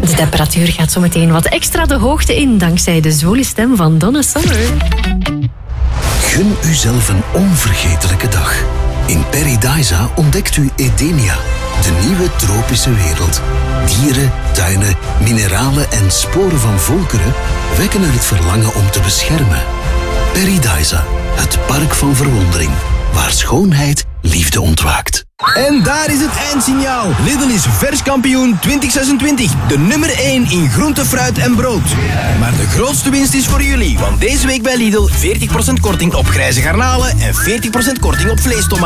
De temperatuur gaat zo meteen wat extra de hoogte in dankzij de zwoele stem van Donna Summer. Gun uzelf een onvergetelijke dag. In Paradisa ontdekt u Edenia, de nieuwe tropische wereld. Dieren, tuinen, mineralen en sporen van volkeren wekken er het verlangen om te beschermen. Paradisa, het park van verwondering, waar schoonheid liefde ontwaakt. En daar is het eindsignaal. Lidl is verskampioen 2026. De nummer 1 in groente, fruit en brood. Maar de grootste winst is voor jullie. Want deze week bij Lidl 40% korting op grijze garnalen en 40% korting op vleestomaten.